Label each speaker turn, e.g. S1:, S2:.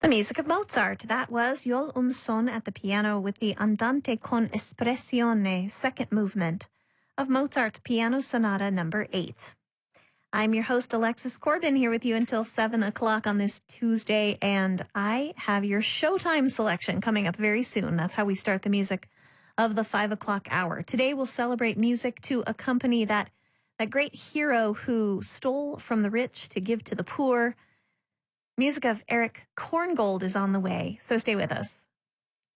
S1: The music of Mozart. That was Yol Son at the piano with the Andante con Espressione, second movement of Mozart's Piano Sonata number 8. I'm your host, Alexis Corbin, here with you until 7 o'clock on this Tuesday, and I have your Showtime selection coming up very soon. That's how we start the music of the 5 o'clock hour. Today we'll celebrate music to accompany that great hero who stole from the rich to give to the poor. Music of Erich Korngold is on the way, so stay with us.